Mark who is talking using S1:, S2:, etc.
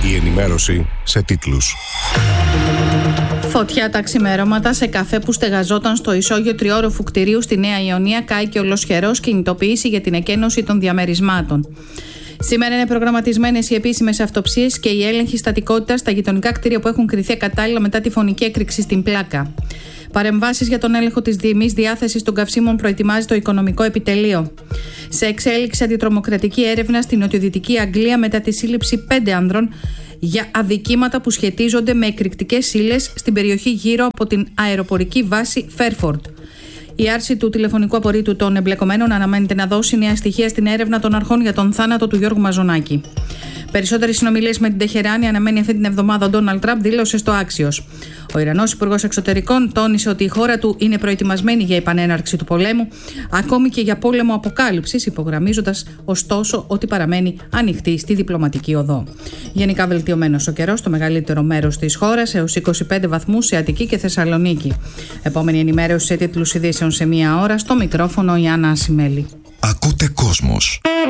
S1: Η ενημέρωση σε τίτλους.
S2: Φωτιά τα ξημερώματα σε καφέ που στεγαζόταν στο ισόγειο τριόροφου κτηρίου στη Νέα Ιωνία. Κάηκε ολοσχερός, κινητοποίηση για την εκένωση των διαμερισμάτων. Σήμερα είναι προγραμματισμένες οι επίσημες αυτοψίες και η έλεγχη στατικότητας στα γειτονικά κτίρια που έχουν κριθεί ακατάλληλα μετά τη φωνική έκρηξη στην Πλάκα. Παρεμβάσεις για τον έλεγχο της διημής διάθεσης των καυσίμων προετοιμάζει το Οικονομικό Επιτελείο. Σε εξέλιξη αντιτρομοκρατική έρευνα στην νοτιοδυτική Αγγλία μετά τη σύλληψη 5 άνδρων για αδικήματα που σχετίζονται με εκρηκτικές ύλες στην περιοχή γύρω από την αεροπορική βάση Φέρφορντ. Η άρση του τηλεφωνικού απορρίτου των εμπλεκομένων αναμένεται να δώσει νέα στοιχεία στην έρευνα των αρχών για τον θάνατο του Γιώργου Μαζονάκη. Περισσότερες συνομιλίες με την Τεχεράνη αναμένει αυτή την εβδομάδα ο Ντόναλντ Τραμπ, δήλωσε στο Άξιος. Ο Ιρανός Υπουργός Εξωτερικών τόνισε ότι η χώρα του είναι προετοιμασμένη για επανέναρξη του πολέμου, ακόμη και για πόλεμο αποκάλυψης, υπογραμμίζοντας ωστόσο ότι παραμένει ανοιχτή στη διπλωματική οδό. Γενικά βελτιωμένος ο καιρός στο μεγαλύτερο μέρος της χώρας, έως 25 βαθμούς σε Αττική και Θεσσαλονίκη. Επόμενη ενημέρωση σε τίτλους ειδήσεων σε 1 ώρα, στο μικρόφωνο η Άννα Ασημέλη.
S1: Ακούτε Κόσμος.